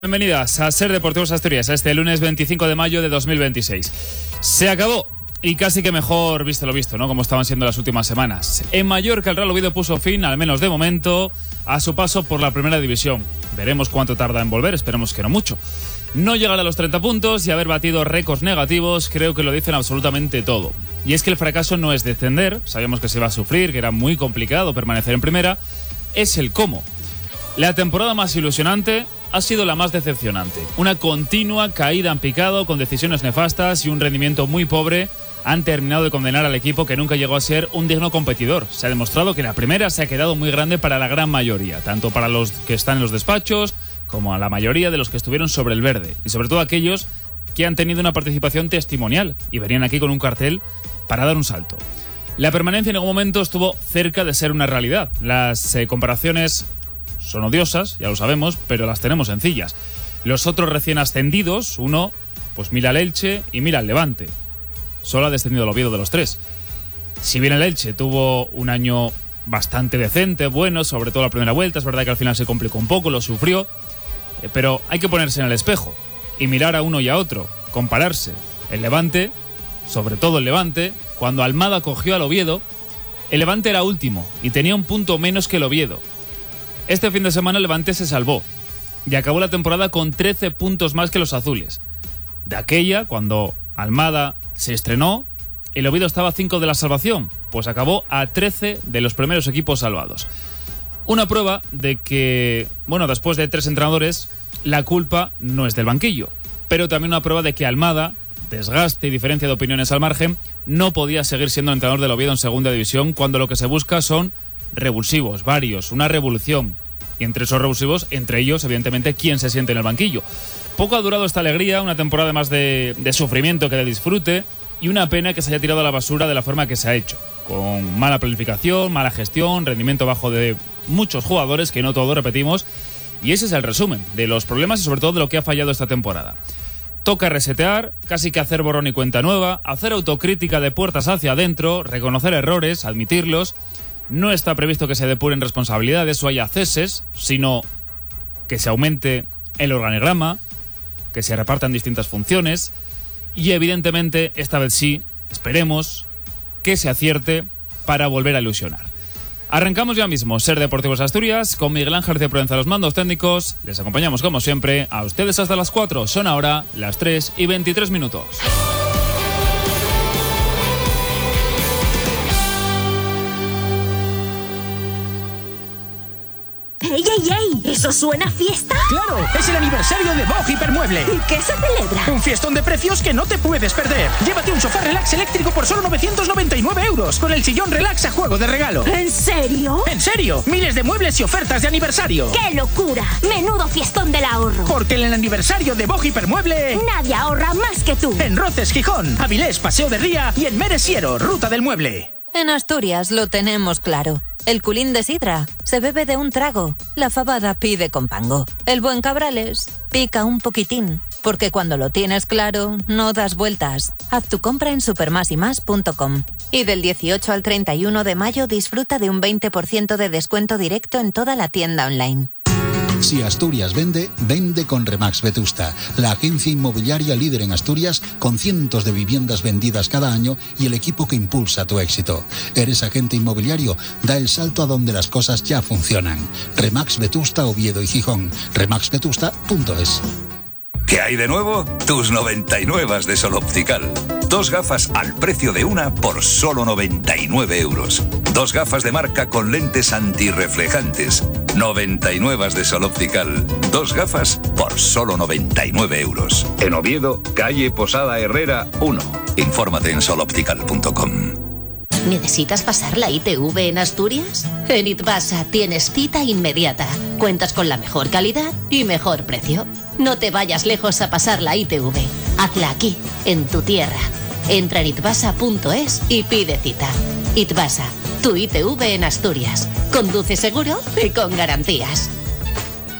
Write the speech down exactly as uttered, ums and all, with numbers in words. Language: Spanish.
Bienvenidas a Ser Deportivos Asturias, a este lunes veinticinco de mayo de dos mil veintiséis. Se acabó, y casi que mejor visto lo visto, ¿no? Como estaban siendo las últimas semanas. En Mallorca el Real Oviedo puso fin, al menos de momento, a su paso por la primera división. Veremos cuánto tarda en volver, esperemos que no mucho. No llegar a los treinta puntos y haber batido récords negativos creo que lo dicen absolutamente todo. Y es que el fracaso no es descender, sabíamos que se iba a sufrir, que era muy complicado permanecer en primera, es el cómo. La temporada más ilusionante ha sido la más decepcionante. Una continua caída en picado con decisiones nefastas y un rendimiento muy pobre han terminado de condenar al equipo que nunca llegó a ser un digno competidor. Se ha demostrado que la primera se ha quedado muy grande para la gran mayoría, tanto para los que están en los despachos como a la mayoría de los que estuvieron sobre el verde y sobre todo aquellos que han tenido una participación testimonial y venían aquí con un cartel para dar un salto. La permanencia en algún momento estuvo cerca de ser una realidad. Las eh, comparaciones son odiosas, ya lo sabemos, pero las tenemos sencillas. Los otros recién ascendidos, uno, pues mira al Elche y mira al Levante. Solo ha descendido el Oviedo de los tres. Si bien el Elche tuvo un año bastante decente, bueno, sobre todo la primera vuelta, es verdad que al final se complicó un poco, lo sufrió, eh, pero hay que ponerse en el espejo y mirar a uno y a otro, compararse. El Levante, sobre todo el Levante, cuando Almada cogió al Oviedo, el Levante era último y tenía un punto menos que el Oviedo. Este fin de semana el Levante se salvó y acabó la temporada con trece puntos más que los azules. De aquella, cuando Almada se estrenó, el Oviedo estaba a cinco de la salvación, pues acabó a trece de los primeros equipos salvados. Una prueba de que, bueno, después de tres entrenadores, la culpa no es del banquillo, pero también una prueba de que Almada, desgaste y diferencia de opiniones al margen, no podía seguir siendo entrenador del Oviedo en segunda división cuando lo que se busca son revulsivos, varios, una revolución. Y entre esos revulsivos, entre ellos, evidentemente, quién se siente en el banquillo. Poco ha durado esta alegría, una temporada más de, de sufrimiento que de disfrute, y una pena que se haya tirado a la basura de la forma que se ha hecho. Con mala planificación, mala gestión, rendimiento bajo de muchos jugadores, que no todos repetimos, y ese es el resumen de los problemas y sobre todo de lo que ha fallado esta temporada. Toca resetear, casi que hacer borrón y cuenta nueva, hacer autocrítica de puertas hacia adentro, reconocer errores, admitirlos. No está previsto que se depuren responsabilidades o haya ceses, sino que se aumente el organigrama, que se repartan distintas funciones y evidentemente, esta vez sí, esperemos que se acierte para volver a ilusionar. Arrancamos ya mismo Ser Deportivos Asturias con Miguel Ángel de Provenza, los mandos técnicos. Les acompañamos como siempre a ustedes hasta las cuatro. Son ahora las tres y veintitrés minutos. ¡Ey, ey, ey! ¿Eso suena a fiesta? ¡Claro! ¡Es el aniversario de Bog Hipermueble! ¿Y qué se celebra? Un fiestón de precios que no te puedes perder. Llévate un sofá relax eléctrico por solo novecientos noventa y nueve euros, con el sillón relax a juego de regalo. ¿En serio? ¡En serio! Miles de muebles y ofertas de aniversario. ¡Qué locura! ¡Menudo fiestón del ahorro! Porque en el aniversario de Bog Hipermueble nadie ahorra más que tú. En Roces, Gijón, Avilés, Paseo de Ría y en Meresiero, Ruta del Mueble. En Asturias lo tenemos claro. El culín de sidra se bebe de un trago. La fabada pide con pango. El buen cabrales pica un poquitín. Porque cuando lo tienes claro, no das vueltas. Haz tu compra en supermasymas punto com. Y del dieciocho al treinta y uno de mayo disfruta de un veinte por ciento de descuento directo en toda la tienda online. Si Asturias vende, vende con Remax Vetusta, la agencia inmobiliaria líder en Asturias con cientos de viviendas vendidas cada añaño y el equipo que impulsa tu éxito. ¿Eres agente inmobiliario? Da el salto a donde las cosas ya funcionan. Remax Vetusta, Oviedo y Gijón. remax vetusta punto es. ¿Qué hay de nuevo? Tus noventa y nueve de Sol Optical. Dos gafas al precio de una por solo noventa y nueve euros. Dos gafas de marca con lentes antirreflejantes. noventa y nueve de Sol Optical. Dos gafas por solo noventa y nueve euros. En Oviedo, calle Posada Herrera uno. Infórmate en sol optical punto com. ¿Necesitas pasar la I T V en Asturias? En Itbasa tienes cita inmediata. Cuentas con la mejor calidad y mejor precio. No te vayas lejos a pasar la I T V. Hazla aquí, en tu tierra. Entra en itbasa punto es y pide cita. Itbasa, tu I T V en Asturias. Conduce seguro y con garantías.